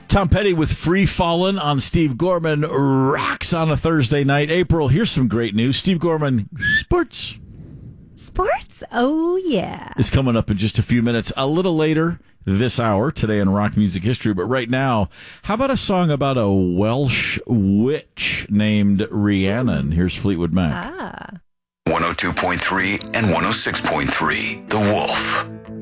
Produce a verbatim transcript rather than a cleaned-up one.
Tom Petty with Free Fallin' on Steve Gorman rocks on a Thursday night. April, here's some great news. Steve Gorman, sports. Sports? Oh, yeah. Is coming up in just a few minutes. A little later this hour, today in rock music history. But right now, how about a song about a Welsh witch named Rhiannon? Here's Fleetwood Mac. Ah. one oh two point three and one oh six point three, The Wolf.